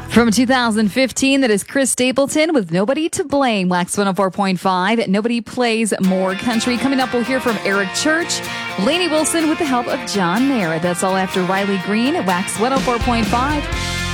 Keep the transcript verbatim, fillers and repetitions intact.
From two thousand fifteen, that is Chris Stapleton with Nobody to Blame. Wax one oh four point five. Nobody Plays More Country. Coming up, we'll hear from Eric Church, Lainey Wilson with the help of John Mayer. That's all after Riley Green at Wax one oh four point five.